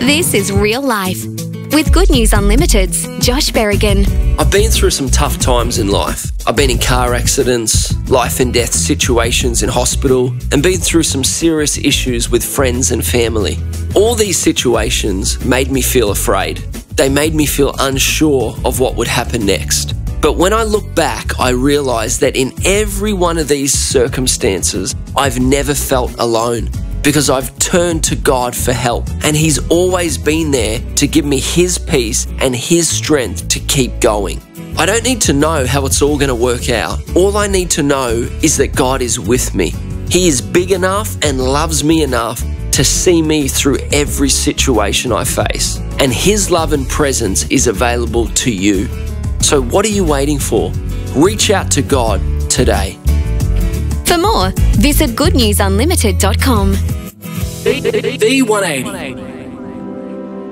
This is Real Life with Good News Unlimited's Josh Berrigan. I've been through some tough times in life. I've been in car accidents, life and death situations in hospital, and been through some serious issues with friends and family. All these situations made me feel afraid. They made me feel unsure of what would happen next. But when I look back, I realise that in every one of these circumstances, I've never felt alone, because I've turned to God for help, and He's always been there to give me His peace and His strength to keep going. I don't need to know how it's all going to work out. All I need to know is that God is with me. He is big enough and loves me enough to see me through every situation I face, and His love and presence is available to you. So what are you waiting for? Reach out to God today. For more, visit goodnewsunlimited.com. V180.